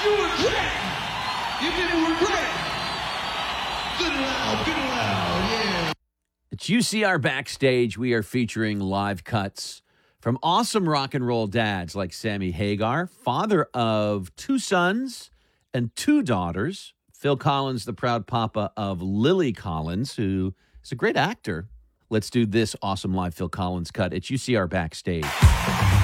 doing great. You doing great. Good and loud, yeah. At UCR Backstage, we are featuring live cuts from awesome rock and roll dads like Sammy Hagar, father of 2 sons and 2 daughters. Phil Collins, the proud papa of Lily Collins, who is a great actor. Let's do this awesome live Phil Collins cut at UCR Backstage.